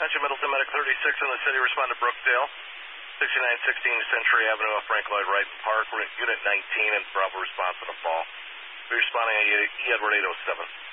Attention, Middleton Medic 36 in the city. Respond to Brookdale. 6916 Century Avenue off Frank Lloyd Wright Park. We're at Unit 19 and Bravo response on a fall. We're responding at E. Edward 807.